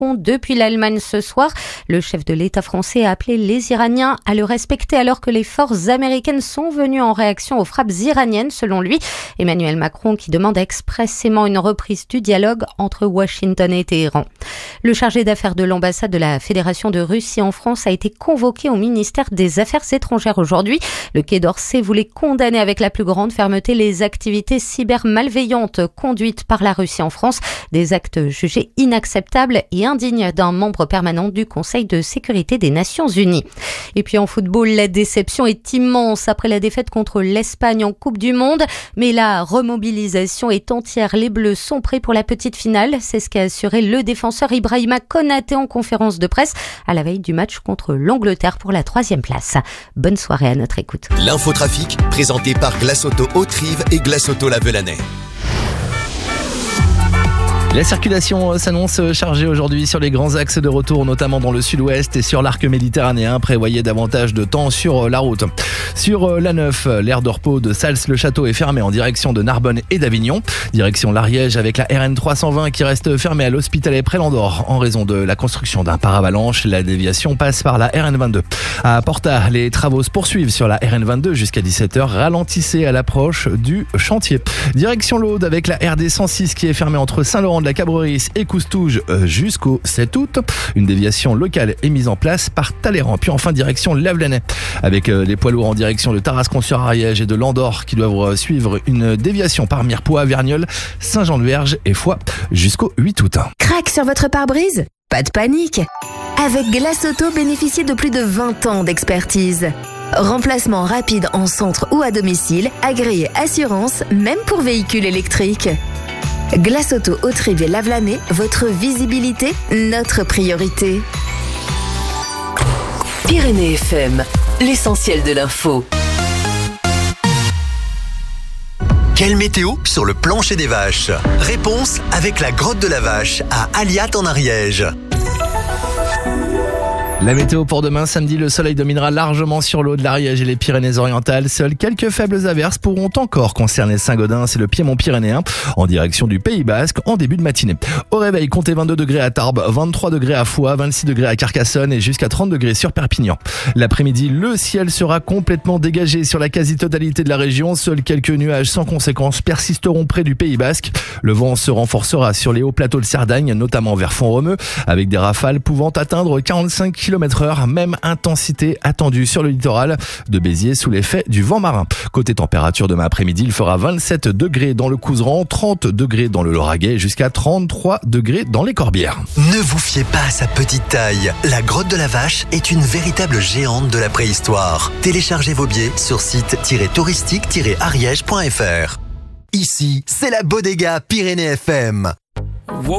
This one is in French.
Macron depuis l'Allemagne ce soir. Le chef de l'État français a appelé les Iraniens à le respecter alors que les forces américaines sont venues en réaction aux frappes iraniennes, selon lui. Emmanuel Macron qui demande expressément une reprise du dialogue entre Washington et Téhéran. Le chargé d'affaires de l'ambassade de la Fédération de Russie en France a été convoqué au ministère des Affaires étrangères aujourd'hui. Le Quai d'Orsay voulait condamner avec la plus grande fermeté les activités cybermalveillantes conduites par la Russie en France, des actes jugés inacceptables et indignes d'un membre permanent du Conseil de sécurité des Nations Unies. Et puis en football, la déception est immense après la défaite contre l'Espagne en Coupe du Monde, mais la remobilisation est entière. Les Bleus sont prêts pour la petite finale, c'est ce qu'a assuré le défenseur Ibrahima Konaté en conférence de presse à la veille du match contre l'Angleterre pour la 3e place. Bonne soirée à notre écoute. L'infotrafic, présenté par Glace Auto Haute-Rive et Glace Auto Lavelanais. La circulation s'annonce chargée aujourd'hui sur les grands axes de retour, notamment dans le sud-ouest et sur l'arc méditerranéen. Prévoyez davantage de temps sur la route. Sur l'A9, l'aire de repos de Sals-le-Château est fermée en direction de Narbonne et d'Avignon. Direction l'Ariège avec la RN 320 qui reste fermée à l'Hospitalet près l'Andorre en raison de la construction d'un paravalanche. La déviation passe par la RN 22. À Porta, les travaux se poursuivent sur la RN 22 jusqu'à 17h. Ralentissez à l'approche du chantier. Direction l'Aude avec la RD 106 qui est fermée entre Saint-Laurent de la Cabrerie et Coustouge jusqu'au 7 août. Une déviation locale est mise en place par Talleyrand. Puis enfin direction Lavelanet avec les poids lourds en direction de Tarascon-sur-Ariège et de l'Andorre qui doivent suivre une déviation par Mirepoix, Verniolle, Saint-Jean-de-Verge et Foix jusqu'au 8 août. Crac sur votre pare-brise ? Pas de panique. Avec Glace Auto, bénéficiez de plus de 20 ans d'expertise. Remplacement rapide en centre ou à domicile, agréé assurance, même pour véhicules électriques. Glace Auto Haute-Rive et Lavelanet, votre visibilité, notre priorité. Pyrénées FM, l'essentiel de l'info. Quelle météo sur le plancher des vaches? Réponse avec la grotte de la Vache à Aliat en Ariège. La météo pour demain, samedi, le soleil dominera largement sur l'eau de l'Ariège et les Pyrénées-Orientales. Seules quelques faibles averses pourront encore concerner Saint-Gaudens et le Piémont pyrénéen en direction du Pays Basque en début de matinée. Au réveil, comptez 22 degrés à Tarbes, 23 degrés à Foix, 26 degrés à Carcassonne et jusqu'à 30 degrés sur Perpignan. L'après-midi, le ciel sera complètement dégagé sur la quasi-totalité de la région. Seuls quelques nuages sans conséquence persisteront près du Pays Basque. Le vent se renforcera sur les hauts plateaux de Cerdagne, notamment vers Font-Romeu, avec des rafales pouvant atteindre 45 km/h, même intensité attendue sur le littoral de Béziers sous l'effet du vent marin. Côté température, demain après-midi, il fera 27 degrés dans le Couserans, 30 degrés dans le Lauragais, jusqu'à 33 degrés dans les Corbières. Ne vous fiez pas à sa petite taille. La grotte de la Vache est une véritable géante de la préhistoire. Téléchargez vos billets sur site-touristique-ariège.fr. Ici, c'est la Bodega Pyrénées FM.